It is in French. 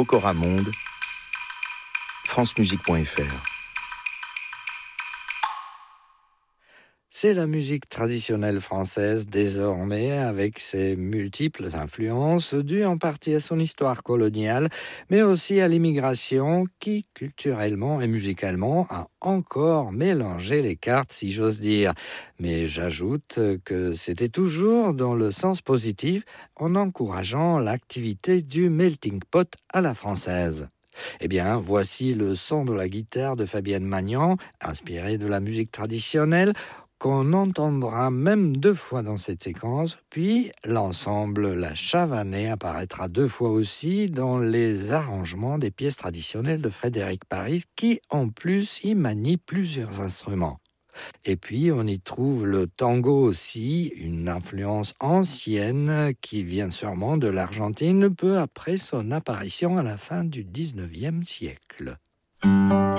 Pocora Monde, francemusique.fr. C'est la musique traditionnelle française désormais, avec ses multiples influences dues en partie à son histoire coloniale, mais aussi à l'immigration qui, culturellement et musicalement, a encore mélangé les cartes, si j'ose dire. Mais j'ajoute que c'était toujours dans le sens positif, en encourageant l'activité du melting pot à la française. Eh bien, voici le son de la guitare de Fabienne Magnan, inspiré de la musique traditionnelle, qu'on entendra même 2 fois dans cette séquence, puis l'ensemble La Chavanée apparaîtra 2 fois aussi dans les arrangements des pièces traditionnelles de Frédéric Paris, qui en plus y manie plusieurs instruments. Et puis on y trouve le tango aussi, une influence ancienne qui vient sûrement de l'Argentine peu après son apparition à la fin du 19e siècle.